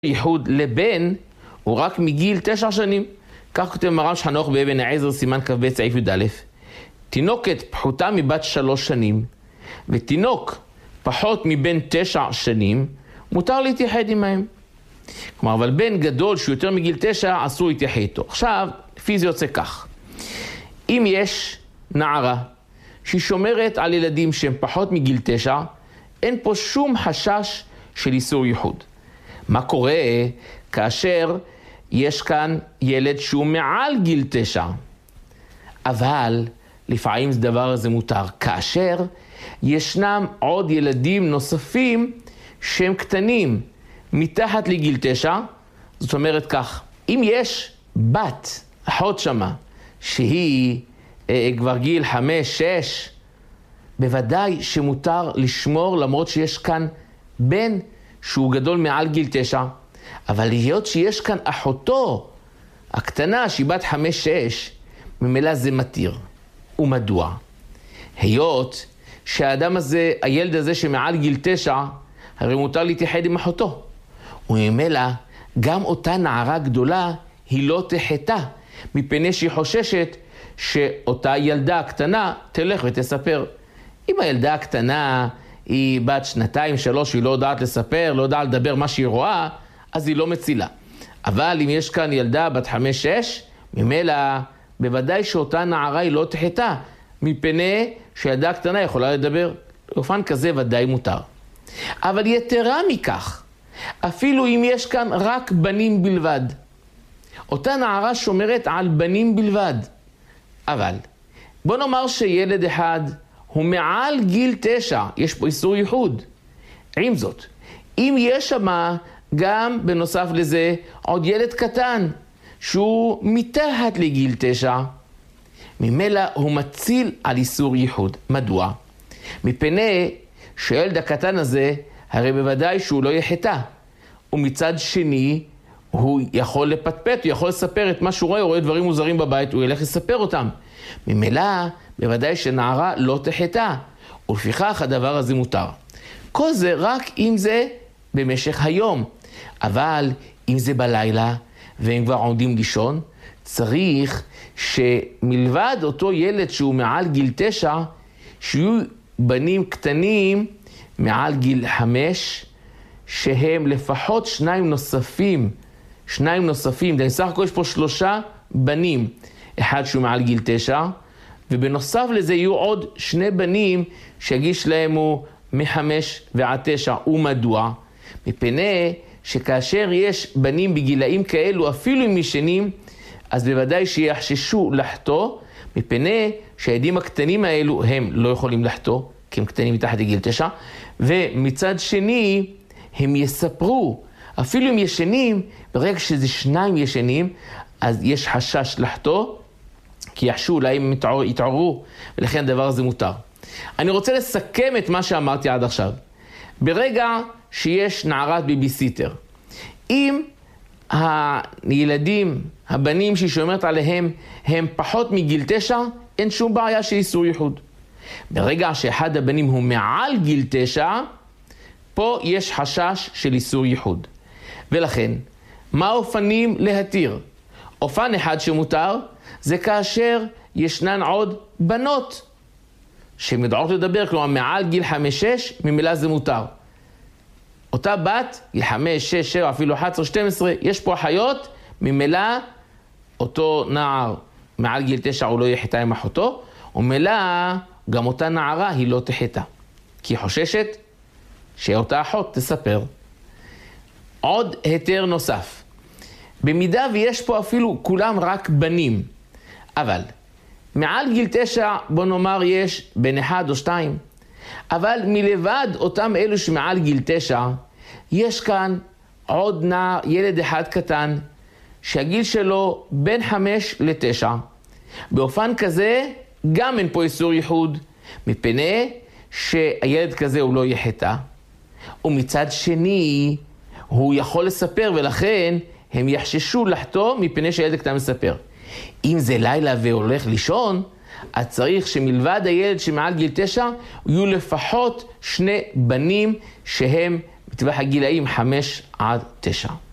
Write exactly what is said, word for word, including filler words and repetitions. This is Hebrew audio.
ייחוד לבן הוא רק מגיל תשע שנים. כך כותב מרן חנוך באבן העזר סימן כ"ב סעיף י"א. תינוקת פחותה מבת שלוש שנים ותינוק פחות מבין תשע שנים מותר להתייחד עמהם. כלומר, אבל בן גדול שהוא יותר מגיל תשע אסור להתייחד איתו. עכשיו, לפי זה יוצא כך. אם יש נערה שהיא שומרת על ילדים שהם פחות מגיל תשע, אין פה שום חשש של איסור ייחוד. מה קורה כאשר יש כאן ילד שהוא מעל גיל תשע? אבל לפעמים זה דבר הזה מותר. כאשר ישנם עוד ילדים נוספים שהם קטנים מתחת לגיל תשע, זאת אומרת כך, אם יש בת, אחות שמה, שהיא אה, כבר גיל חמש, שש, בוודאי שמותר לשמור למרות שיש כאן בן שהוא גדול מעל גיל תשע, אבל להיות שיש כאן אחותו הקטנה שהיא בת חמש, שש, ממילא זה מתיר. ומדוע? היות שהאדם הזה, הילד הזה שמעל גיל תשע, הרי מותר להתייחד עם אחותו. וממילא גם אותה נערה גדולה היא לא תחתה, מפני שהיא חוששת שאותה ילדה הקטנה תלך ותספר. אם הילדה הקטנה היא בת שנתיים, שלוש, היא לא יודעת לספר, לא יודעת לדבר מה שהיא רואה, אז היא לא מצילה. אבל אם יש כאן ילדה בת חמש, שש, ממילא בוודאי שאותה נערה היא לא תחתה, מפני שילדה הקטנה יכולה לדבר. באופן כזה ודאי מותר. אבל יתרה מכך, אפילו אם יש כאן רק בנים בלבד, אותה נערה שומרת על בנים בלבד. אבל בוא נאמר שילד אחד הוא מעל גיל תשע, יש פה איסור ייחוד. עם זאת, אם יש שמה גם בנוסף לזה עוד ילד קטן שהוא מתחת לגיל תשע, ממילא הוא מציל על איסור ייחוד. מדוע? מפני שהילד הקטן הזה הרי בוודאי שהוא לא יחטא, ומצד שני הוא יכול לפטפט, הוא יכול לספר את מה שהוא רואה, הוא רואה דברים מוזרים בבית, הוא ילך לספר אותם. ממילא בוודאי שנערה לא תחטא, ולפיכך הדבר הזה מותר. כל זה רק אם זה במשך היום, אבל אם זה בלילה והם כבר עומדים לישון, צריך שמלבד אותו ילד שהוא מעל גיל תשע, שיהיו בנים קטנים מעל גיל חמש, שהם לפחות שניים נוספים, שניים נוספים, בסך הכל יש פה שלושה בנים, אחד שהוא מעל גיל תשע, ובנוסף לזה יהיו עוד שני בנים שהגיש להם הוא מחמש ועד תשע. ומדוע? מפני שכאשר יש בנים בגילאים כאלו, אפילו אם ישנים, אז בוודאי שיחששו לחטוא, מפני שהילדים הקטנים האלו הם לא יכולים לחטוא, כי הם קטנים מתחת לגיל תשע, ומצד שני הם יספרו, אפילו אם ישנים, ברגע שזה שניים ישנים, אז יש חשש לחטוא, כי יחשו אולי הם יתעוררו, ולכן הדבר הזה מותר. אני רוצה לסכם את מה שאמרתי עד עכשיו. ברגע שיש נערת ביביסיטר, אם הילדים, הבנים שהיא שומרת עליהם, הם פחות מגיל תשע, אין שום בעיה של איסור ייחוד. ברגע שאחד הבנים הוא מעל גיל תשע, פה יש חשש של איסור ייחוד. ולכן, מה האופנים להתיר? אופן אחד שמותר, זה כאשר ישנן עוד בנות שמדעות לדבר, כלומר מעל גיל חמש, שש, ממילא זה מותר. אותה בת, גיל חמש, שש, שבע, אפילו אחת עשרה, שתים עשרה, יש פה אחיות, ממילא אותו נער מעל גיל תשע הוא לא יחטא עם אחותו, וממילא גם אותה נערה היא לא תחטא, כי היא חוששת שאותה אחות תספר. עוד היתר נוסף, במידה ויש פה אפילו כולם רק בנים, אבל מעל גיל תשע בוא נאמר יש בן אחד או שתיים, אבל מלבד אותם אלו שמעל גיל תשע, יש כאן עוד נער, ילד אחד קטן, שהגיל שלו בין חמש לתשע. באופן כזה גם אין פה איסור ייחוד, מפני שהילד כזה הוא לא יחטא, ומצד שני הוא יכול לספר, ולכן הם יחששו לחטוא מפני שהילד הקטן מספר. אם זה לילה והולך לישון, אז צריך שמלבד הילד שמעל גיל תשע, יהיו לפחות שני בנים שהם בטווח הגילאים חמש עד תשע.